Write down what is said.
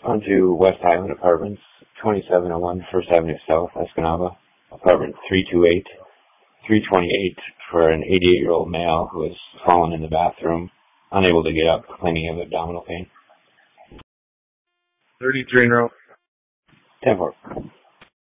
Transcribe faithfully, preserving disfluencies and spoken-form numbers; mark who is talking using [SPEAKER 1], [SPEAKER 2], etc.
[SPEAKER 1] Onto West Highland Apartments, twenty-seven oh one First Avenue South, Escanaba. Apartment three two eight, three twenty-eight for an eighty-eight-year-old male who has fallen in the bathroom, unable to get up, complaining of abdominal pain.
[SPEAKER 2] thirty-three in row.
[SPEAKER 1] ten four.